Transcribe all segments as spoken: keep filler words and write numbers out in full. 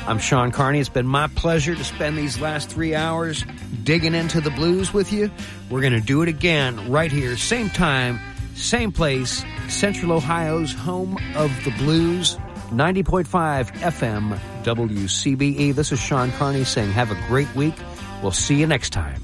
I'm Sean Carney. It's been my pleasure to spend these last three hours digging into the blues with you. We're going to do it again right here, same time, same place, Central Ohio's home of the blues, ninety point five F M W C B E. This is Sean Carney saying have a great week. We'll see you next time.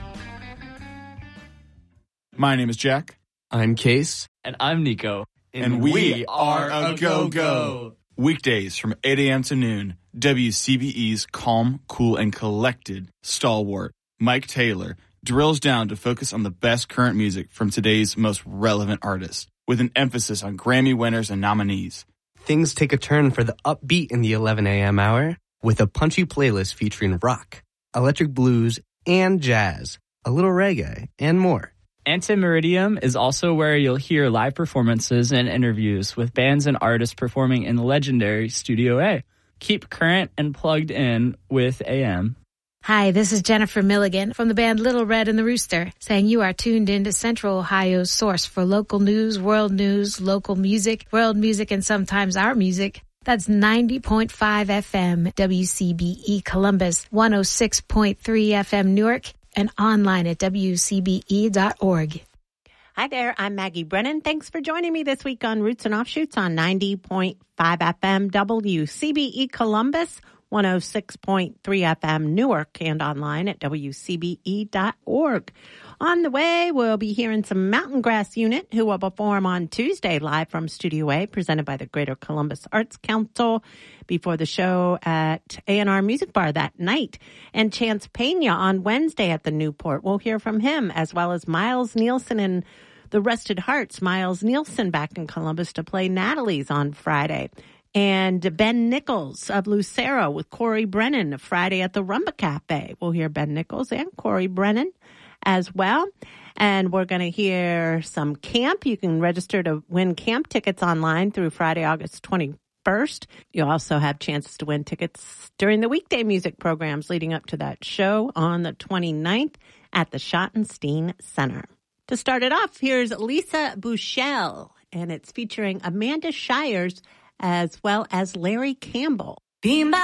My name is Jack. I'm Case. And I'm Nico. And, and we, we are a go-go. Weekdays from eight a.m. to noon, W C B E's calm, cool, and collected stalwart, Mike Taylor, drills down to focus on the best current music from today's most relevant artists, with an emphasis on Grammy winners and nominees. Things take a turn for the upbeat in the eleven a.m. hour with a punchy playlist featuring rock, electric blues, and jazz, a little reggae, and more. Antimeridium is also where you'll hear live performances and interviews with bands and artists performing in the legendary Studio A. Keep current and plugged in with A M. Hi, this is Jennifer Milligan from the band Little Red and the Rooster, saying you are tuned into Central Ohio's source for local news, world news, local music, world music, and sometimes our music. That's ninety point five F M W C B E Columbus, one oh six point three F M Newark, and online at W C B E dot org. Hi there, I'm Maggie Brennan. Thanks for joining me this week on Roots and Offshoots on ninety point five F M W C B E Columbus, one oh six point three F M Newark, and online at W C B E dot org. On the way, we'll be hearing some Mountain Grass Unit, who will perform on Tuesday live from Studio A, presented by the Greater Columbus Arts Council, before the show at A and R Music Bar that night. And Chance Pena on Wednesday at the Newport. We'll hear from him, as well as Miles Nielsen and the Rested Hearts. Miles Nielsen back in Columbus to play Natalie's on Friday. And Ben Nichols of Lucero with Corey Brennan Friday at the Rumba Cafe. We'll hear Ben Nichols and Corey Brennan as well. And we're going to hear some camp. You can register to win camp tickets online through Friday, August twenty-first. You'll also have chances to win tickets during the weekday music programs leading up to that show on the twenty-ninth at the Schottenstein Center. To start it off, here's Lisa Bouchel, and it's featuring Amanda Shires as well as Larry Campbell.